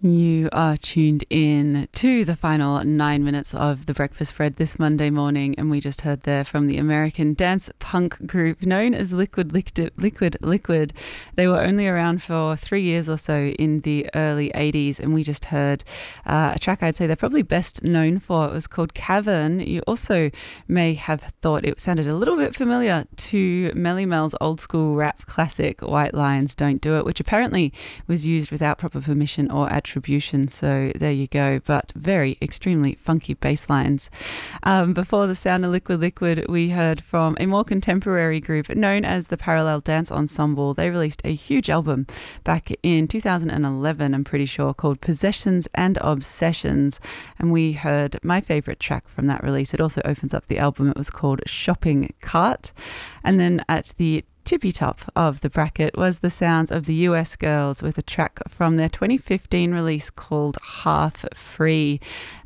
You are tuned in to the final 9 minutes of The Breakfast Spread this Monday morning, and we just heard there from the American dance punk group known as Liquid. They were only around for 3 years or so in the early 80s, and we just heard a track I'd say they're probably best known for. It was called Cavern. You also may have thought it sounded a little bit familiar to Melly Mel's old school rap classic White Lines Don't Do It, which apparently was used without proper permission or attribution. So there you go, but very extremely funky bass lines. Before the sound of Liquid, we heard from a more contemporary group known as the Parallel Dance Ensemble. They released a huge album back in 2011, I'm pretty sure, called Possessions and Obsessions, and we heard my favourite track from that release. It also opens up the album. It was called Shopping Cart. And then at the tippy top of the bracket was the sounds of the US Girls with a track from their 2015 release called Half Free.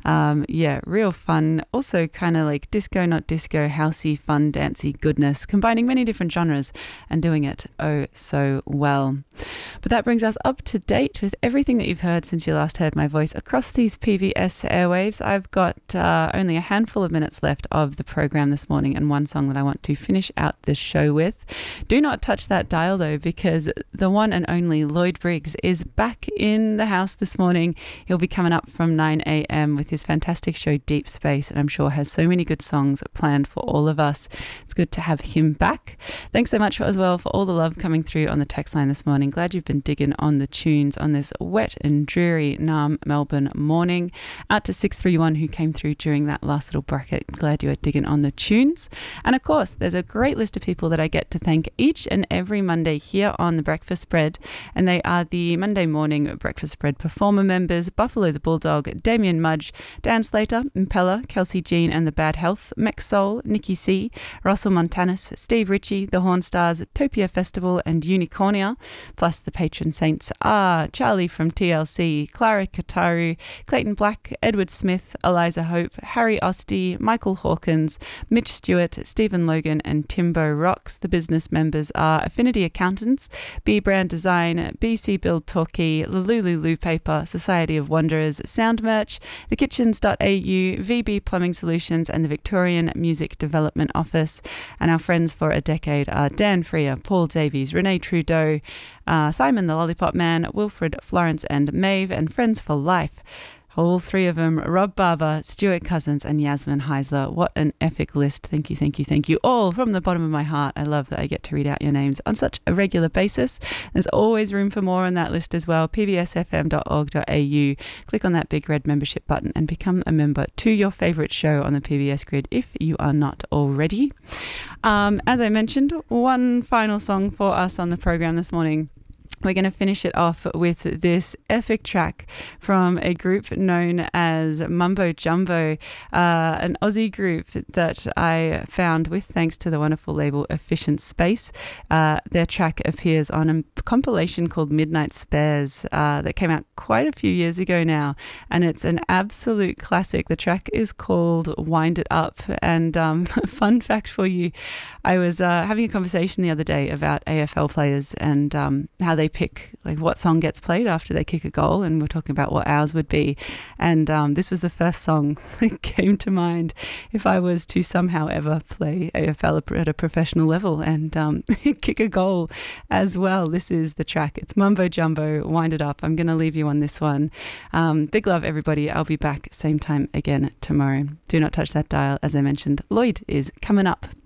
Real fun. Also kind of like disco, not disco, housey, fun, dancey goodness, combining many different genres and doing it oh so well. But that brings us up to date with everything that you've heard since you last heard my voice across these PBS airwaves. I've got only a handful of minutes left of the program this morning and one song that I want to finish out this show with. Do not touch that dial though, because the one and only Lloyd Briggs is back in the house this morning. He'll be coming up from 9 a.m. with his fantastic show Deep Space, and I'm sure has so many good songs planned for all of us. It's good to have him back. Thanks so much as well for all the love coming through on the text line this morning. Glad you've been digging on the tunes on this wet and dreary Melbourne morning. Out to 631 who came through during that last little bracket. Glad you are digging on the tunes. And of course, there's a great list of people that I get to thank each and every Monday here on the Breakfast Spread, and they are the Monday morning Breakfast Spread performer members: Buffalo the Bulldog, Damien Mudge, Dan Slater, Impella, Kelsey Jean and the Bad Health, Mex Soul, Nikki C, Russell Montanus, Steve Ritchie, the Horn Stars, Topia Festival and Unicornia, plus the patron saints are Charlie from TLC, Clara Kataru, Clayton Black, Edward Smith, Eliza Hope, Harry Ostie, Michael Hawkins, Mitch Stewart, Stephen Logan and Timbo Rocks. The business members are Affinity Accountants, B Brand Design, BC Build Talkie, Lulu Paper, Society of Wanderers, Sound Merch, thekitchens.au, VB Plumbing Solutions and the Victorian Music Development Office. And our friends for a decade are Dan Freer, Paul Davies, Renee Trudeau, Simon the Lollipop Man, Wilfred Florence and Maeve, and Friends for Life. All three of them, Rob Barber, Stuart Cousins and Yasmin Heisler. What an epic list. Thank you all from the bottom of my heart. I love that I get to read out your names on such a regular basis. There's always room for more on that list as well. pbsfm.org.au. Click on that big red membership button and become a member to your favourite show on the PBS grid if you are not already. As I mentioned, one final song for us on the program this morning. We're going to finish it off with this epic track from a group known as Mumbo Jumbo, an Aussie group that I found with thanks to the wonderful label Efficient Space. Their track appears on a compilation called Midnight Spares that came out quite a few years ago now, and it's an absolute classic. The track is called Wind It Up, and fun fact for you, I was having a conversation the other day about AFL players and how they pick like what song gets played after they kick a goal, and we're talking about what ours would be, and this was the first song that came to mind if I was to somehow ever play AFL at a professional level and kick a goal as well. This is the track. It's Mumbo Jumbo, Wind It Up. I'm going to leave you on this one. Big love everybody. I'll be back same time again tomorrow. Do not touch that dial. As I mentioned, Lloyd is coming up.